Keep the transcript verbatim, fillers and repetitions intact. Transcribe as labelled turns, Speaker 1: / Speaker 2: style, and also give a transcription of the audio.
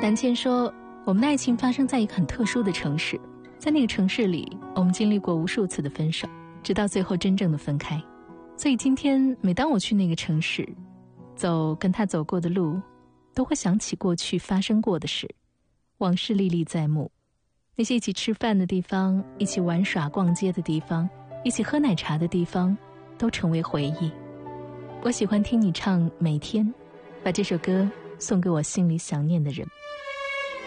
Speaker 1: 南谦说，我们的爱情发生在一个很特殊的城市，在那个城市里，我们经历过无数次的分手，直到最后真正的分开。所以今天每当我去那个城市，走跟他走过的路，都会想起过去发生过的事，往事历历在目。那些一起吃饭的地方，一起玩耍逛街的地方，一起喝奶茶的地方，都成为回忆。我喜欢听你唱《每天》，把这首歌送给我心里想念的人。